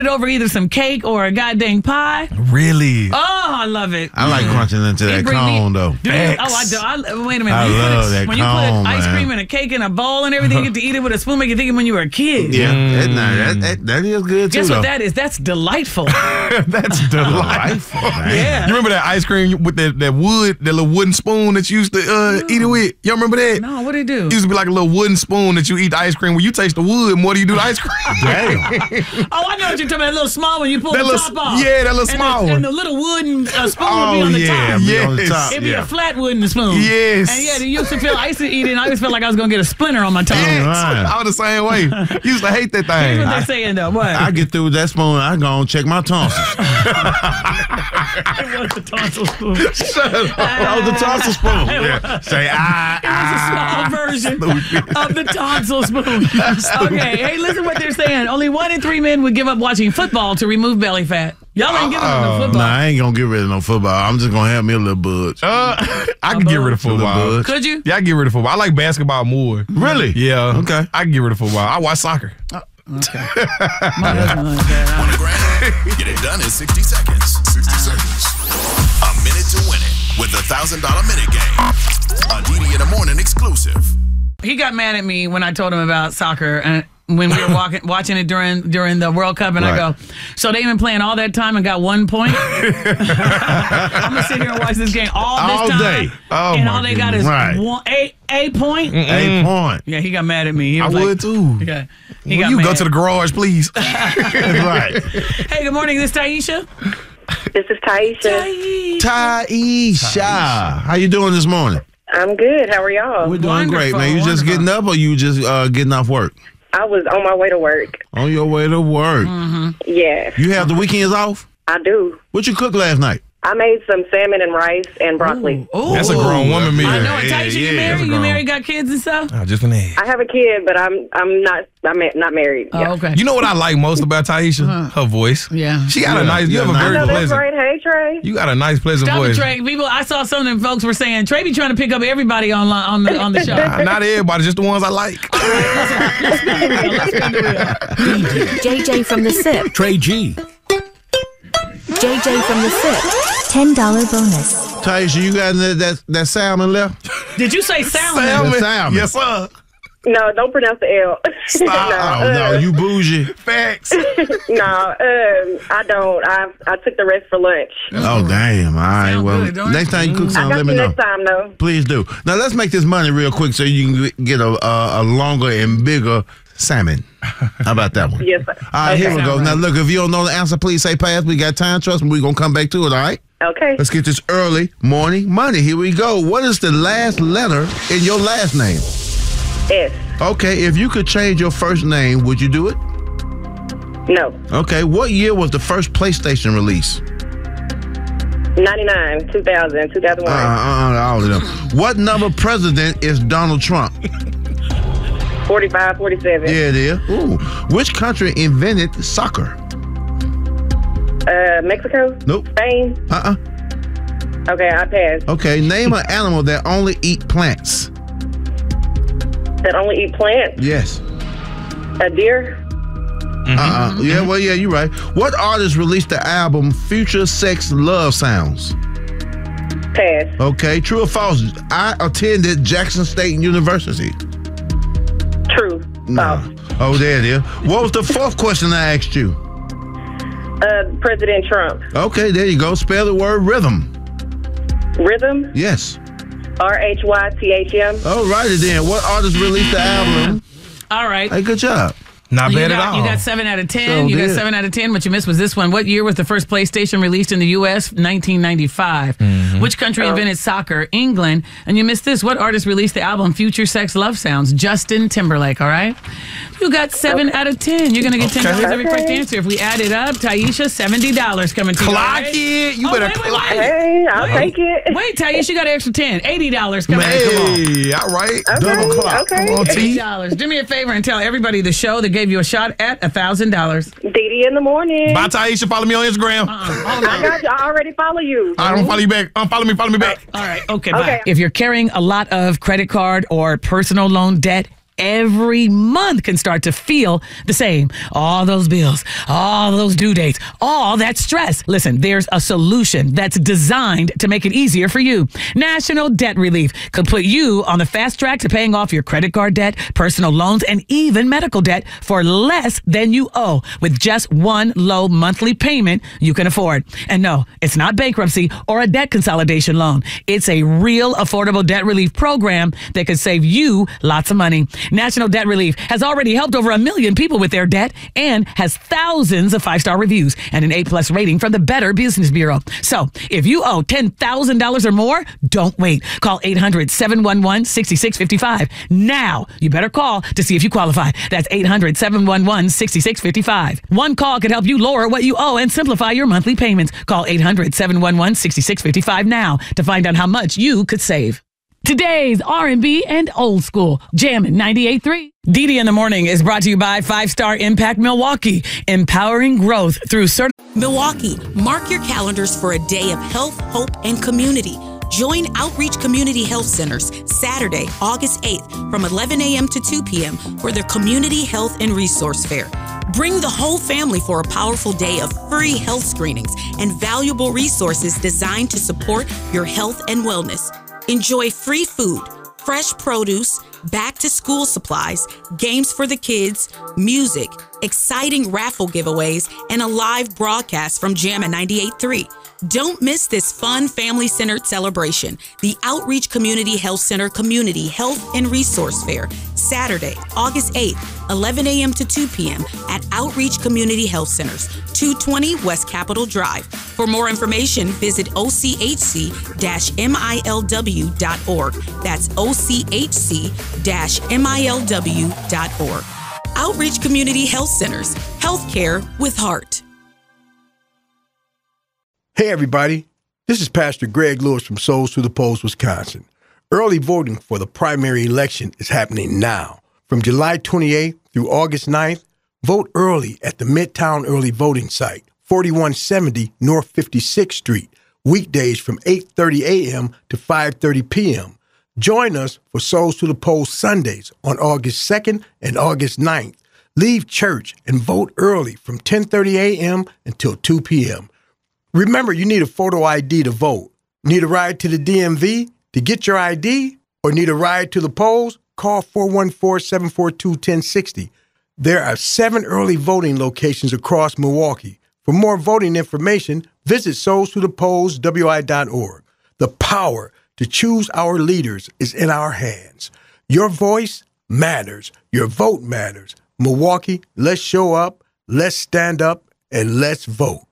over either some cake or a goddamn pie. Really? Oh, I love it. I like crunching into that cone, though. Oh, I do. Wait a minute. I love that when cone, you put ice man. cream and a cake in a bowl and everything, you get to eat it with a spoon, make you think of when you were a kid. Yeah, that is good, too, Guess though. what that is? That's delightful. That's delightful. Yeah. You remember that ice cream with that little wooden spoon that you used to eat it with? You remember that? No, what did it do? It used to be like a little wooden spoon that you eat the ice cream. When you taste the wood, more do you do the ice cream? Damn. Oh, I know what you're talking about. That little small one you pull That the little- top off. yeah, that little small one. And the little wooden spoon would be on the top. be on the Yes. top. It'd be yeah. a flat wooden spoon. Yes. And yeah, you used to feel, I used to eat it and I always felt like I was going to get a splinter on my tongue. Yes. right. I was the same way. You used to hate that Here's thing. what they're saying though. What? I get through with that spoon, I go and check my tonsils. It was the tonsil spoon. That was the tonsil spoon. Yeah. Say, It's a small version of the tonsil spoon. Okay, hey, listen what they're saying. Only 1 in 3 men would give up watching football to remove belly fat. Y'all ain't giving up no football. Nah, I ain't gonna get rid of no football. I'm just gonna have me a little budge. I can get rid of football. budge. Could you? Yeah, I can get rid of football. I like basketball more. Really? Yeah. Okay. I can get rid of football. I watch soccer. My husband like that. $1,000. Get it done in 60 seconds. 60 seconds. A minute to win it with the $1,000 minute game. A DD in the morning exclusive. He got mad at me when I told him about soccer and when we were watching it during the World Cup, and I Right. go, so they've been playing all that time and got 1 point? I'm going to sit here and watch this game all All this time. day. Oh, and my all they got is Right. a point? 8 point. Yeah, he got mad at me. He I was like, would too. He got Will you mad. go to the garage, please? Right. Hey, good morning. This is Taisha. This is Taisha. Taisha. How you doing this morning? I'm good. How are y'all? We're doing great, Wonderful, man. You just wonderful. getting up or you just getting off work? I was on my way to work. On your way to work. Yeah, You have the weekends off? I do. What you cook last night? I made some salmon and rice and broccoli. Ooh. That's a grown woman meal. I know it. Taisha, you yeah, married? that's You grown. married, got kids and stuff? Oh, just an egg. I have a kid, but I'm not married. Oh, Yeah. okay. You know what I like most about Taisha? Her voice. Yeah. She got a Yeah, nice. You yeah, have a nice. very No, that's pleasant. right. Hey, Trey. You got a nice, pleasant Stop it, voice. Trey. People, I saw some of them folks were saying Trey be trying to pick up everybody on the show. Not everybody, just the ones I like. JJ from the SIP. Trey G. JJ from the SIP. $10 bonus. Taisha, you got that salmon left? Did you say salmon? Salmon. Salmon. Yes, sir. No, don't pronounce the L. Oh, no, you bougie. Facts. No, I don't. I took the rest for lunch. Oh, damn. All right, Sound well, good, don't it? next time you cook I something, got let you me know. next time, though. Please do. Now, let's make this money real quick so you can get a longer and bigger salmon. How about that one? Yes, sir. All right, here we Okay. go. Now, look, if you don't know the answer, please say pass. We got time. Trust me, we're going to come back to it, all right? Okay. Let's get this early morning money. Here we go. What is the last letter in your last name? S. Okay, if you could change your first name, would you do it? No. Okay, what year was the first PlayStation release? 99, 2000, 2001. All of them. What number president is Donald Trump? 45, 47. Yeah, it is. Ooh. Which country invented soccer? Mexico? Nope. Spain? Okay, I passed. Okay, name an animal that only eat plants. That only eat plants? Yes. A deer? Yeah, well, yeah, you're right. What artist released the album Future Sex Love Sounds? Pass. Okay, true or false? I attended Jackson State University. True. No. Oh, there it is. What was the fourth question I asked you? President Trump. Okay, there you go. Spell the word rhythm. Rhythm? Yes. RHYTHM. All righty then. What artist released the album? All right. Hey, good job. Not You bad at got, all. you got 7 out of 10. So you got did. 7 out of 10. What you missed was this one. What year was the first PlayStation released in the U.S.? 1995. Which country invented soccer? England. And you missed this. What artist released the album Future Sex Love Sounds? Justin Timberlake, all right? You got 7 out of 10. You're going to get $10 every correct answer. If we add it up, Taisha, $70 coming to you. all Clock right? it. You Oh, better wait, wait, clock wait. it. Hey, I'll take it. Wait, Taisha, you got an extra 10. $80 coming. Come on. Hey, all right. Okay, Double clock. okay. Come on, T. $80. Do me a favor and tell everybody the show that gave you a shot at $1,000. Dee in the morning. Bye, Taisha. Follow me on Instagram. Hold I on. got you. I already follow you. I don't follow you back. Follow me back. All right. Okay. Bye. Okay. If you're carrying a lot of credit card or personal loan debt, every month can start to feel the same. All those bills, all those due dates, all that stress. Listen, there's a solution that's designed to make it easier for you. National Debt Relief could put you on the fast track to paying off your credit card debt, personal loans, and even medical debt for less than you owe with just one low monthly payment you can afford. And no, it's not bankruptcy or a debt consolidation loan. It's a real affordable debt relief program that could save you lots of money. National Debt Relief has already helped over 1 million people with their debt and has thousands of 5-star reviews and an A+ rating from the Better Business Bureau. So if you owe $10,000 or more, don't wait. Call 800-711-6655. Now, you better call to see if you qualify. That's 800-711-6655. One call could help you lower what you owe and simplify your monthly payments. Call 800-711-6655 now to find out how much you could save. Today's R&B and old school, Jammin' 98.3. DD in the Morning is brought to you by 5-Star Impact Milwaukee, empowering growth through Milwaukee, mark your calendars for a day of health, hope, and community. Join Outreach Community Health Centers Saturday, August 8th from 11 a.m. to 2 p.m. for their Community Health and Resource Fair. Bring the whole family for a powerful day of free health screenings and valuable resources designed to support your health and wellness. Enjoy free food, fresh produce, back-to-school supplies, games for the kids, music, exciting raffle giveaways, and a live broadcast from Jammin' 98.3. Don't miss this fun, family-centered celebration. The Outreach Community Health Center Community Health and Resource Fair, Saturday, August 8th, 11 a.m. to 2 p.m. at Outreach Community Health Centers, 220 West Capitol Drive. For more information, visit ochc-milw.org. That's ochc-milw.org. Outreach Community Health Centers, healthcare with heart. Hey, everybody. This is Pastor Greg Lewis from Souls to the Polls, Wisconsin. Early voting for the primary election is happening now. From July 28th through August 9th, vote early at the Midtown Early Voting Site, 4170 North 56th Street, weekdays from 8:30 a.m. to 5:30 p.m. Join us for Souls to the Polls Sundays on August 2nd and August 9th. Leave church and vote early from 10:30 a.m. until 2 p.m. Remember, you need a photo ID to vote. Need a ride to the DMV to get your ID? Or need a ride to the polls? Call 414-742-1060. There are 7 early voting locations across Milwaukee. For more voting information, visit soulstothepollswi.org. The power to choose our leaders is in our hands. Your voice matters. Your vote matters. Milwaukee, let's show up, let's stand up, and let's vote.